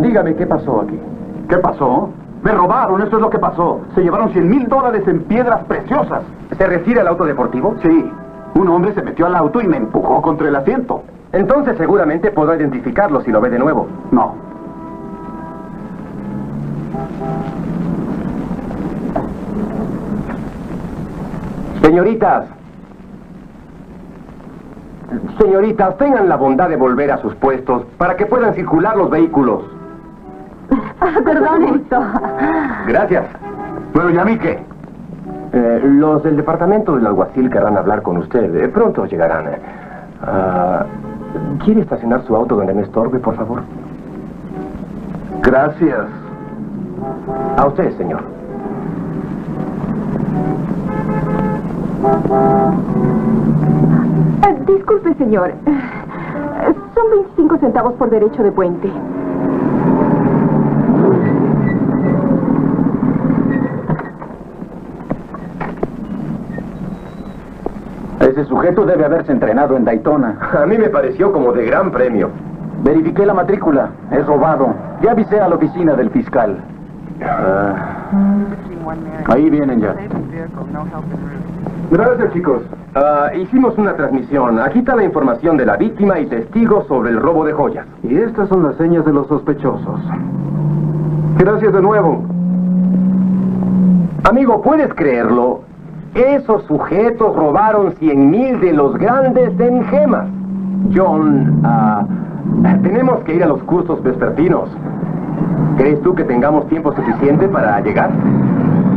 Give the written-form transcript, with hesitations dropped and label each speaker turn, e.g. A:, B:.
A: Dígame, ¿qué pasó aquí?
B: ¿Qué pasó? Me robaron, eso es lo que pasó. Se llevaron $100,000 en piedras preciosas.
A: ¿Se refiere al auto deportivo?
B: Sí. Un hombre se metió al auto y me empujó contra el asiento.
A: Entonces seguramente podrá identificarlo si lo ve de nuevo.
B: No.
A: Señoritas. Señoritas, tengan la bondad de volver a sus puestos para que puedan circular los vehículos.
C: Perdone esto.
A: Gracias.
B: Bueno, ¿y a mí qué?
A: Los del departamento del alguacil querrán hablar con usted. Pronto llegarán. ¿Quiere estacionar su auto donde no estorbe, por favor?
B: Gracias.
A: A usted, señor.
C: Disculpe, señor. Son 25 centavos por derecho de puente.
B: Ese sujeto debe haberse entrenado en Daytona.
A: A mí me pareció como de gran premio.
B: Verifiqué la matrícula. Es robado. Ya avisé a la oficina del fiscal. Ahí vienen ya.
A: Gracias, chicos. Hicimos una transmisión. Aquí está la información de la víctima y testigos sobre el robo de joyas.
B: Y estas son las señas de los sospechosos. Gracias de nuevo.
A: Amigo, ¿puedes creerlo? Esos sujetos robaron 100,000 de los grandes en gemas. John, tenemos que ir a los cursos vespertinos. ¿Crees tú que tengamos tiempo suficiente para llegar?